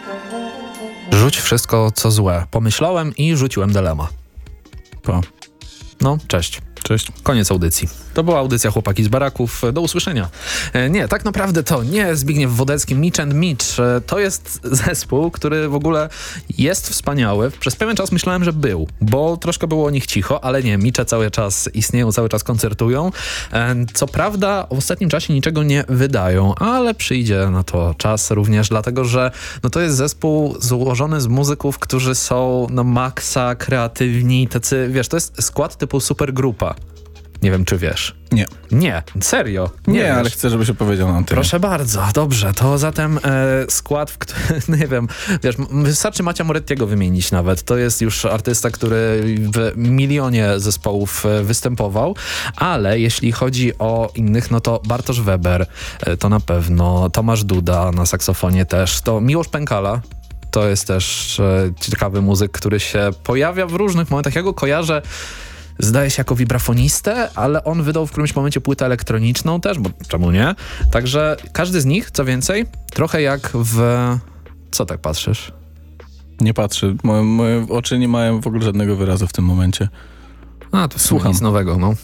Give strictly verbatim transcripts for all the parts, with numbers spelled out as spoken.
Rzuć wszystko, co złe. Pomyślałem i rzuciłem Delema. Pa. No, cześć. Cześć. Koniec audycji. To była audycja Chłopaki z Baraków. Do usłyszenia. E, nie, tak naprawdę to nie Zbigniew Wodecki, Mitch and Mitch. E, to jest zespół, który w ogóle jest wspaniały. Przez pewien czas myślałem, że był, bo troszkę było o nich cicho, ale nie, Mitche cały czas istnieją, cały czas koncertują. E, co prawda w ostatnim czasie niczego nie wydają, ale przyjdzie na to czas również, dlatego że no to jest zespół złożony z muzyków, którzy są na maksa kreatywni, tacy, wiesz, to jest skład typu supergrupa. Nie wiem, czy wiesz. Nie. Nie, serio. Nie, Nie, ale chcę, żebyś opowiedział nam tyle. Proszę bardzo, dobrze. To zatem e, skład, w którym, nie wiem, wiesz, wystarczy Macia Morettiego wymienić nawet. To jest już artysta, który w milionie zespołów e, występował, ale jeśli chodzi o innych, no to Bartosz Weber, e, to na pewno, Tomasz Duda na saksofonie też, to Miłosz Pękala. To jest też e, ciekawy muzyk, który się pojawia w różnych momentach. Ja go kojarzę, zdaje się, jako wibrafonistę, ale on wydał w którymś momencie płytę elektroniczną też, bo czemu nie? Także każdy z nich, co więcej, trochę jak w... Co tak patrzysz? Nie patrzę. Moje, moje oczy nie mają w ogóle żadnego wyrazu w tym momencie. A, to słucham. Nic nowego, no.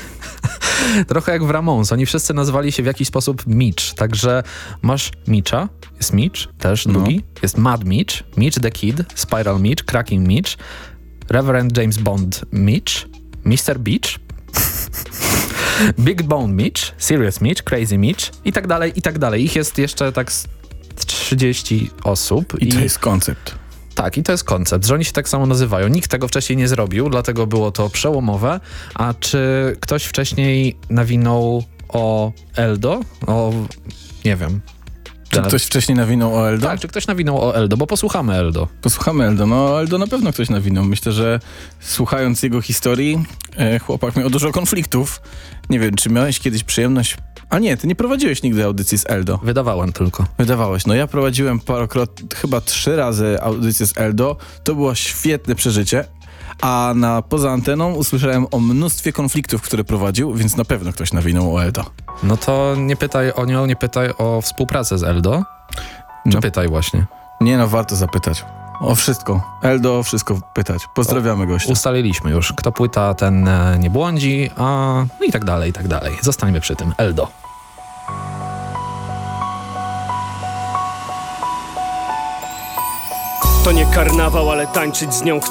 Trochę jak w Ramones. Oni wszyscy nazwali się w jakiś sposób Mitch. Także masz Mitcha, jest Mitch, też drugi. No. Jest Mad Mitch, Mitch the Kid, Spiral Mitch, Cracking Mitch, Reverend James Bond Mitch, mister Beach, Big Bone Mitch, Serious Mitch, Crazy Mitch i tak dalej, i tak dalej. Ich jest jeszcze tak z trzydzieści osób. I, I to jest koncept. Tak, i to jest koncept, że oni się tak samo nazywają. Nikt tego wcześniej nie zrobił, dlatego było to przełomowe. A czy ktoś wcześniej nawinął o Eldo? O... nie wiem. Czy ktoś wcześniej nawinął o Eldo? Tak, czy ktoś nawinął o Eldo, bo posłuchamy Eldo. Posłuchamy Eldo. No Eldo na pewno ktoś nawinął. Myślę, że słuchając jego historii, e, chłopak miał dużo konfliktów. Nie wiem, czy miałeś kiedyś przyjemność... A nie, ty nie prowadziłeś nigdy audycji z Eldo. Wydawałem tylko. Wydawałeś. No ja prowadziłem parokrotnie, chyba trzy razy audycję z Eldo. To było świetne przeżycie. A na poza anteną usłyszałem o mnóstwie konfliktów, które prowadził, więc na pewno ktoś nawinął o Eldo. No to nie pytaj o nią, nie pytaj o współpracę z Eldo. Czy no, pytaj właśnie? Nie no, warto zapytać. O wszystko. Eldo o wszystko pytać. Pozdrawiamy gościa. Ustaliliśmy już, kto płyta, ten nie błądzi, a no i tak dalej, i tak dalej. Zostańmy przy tym. Eldo. To nie karnawał, ale tańczyć z nią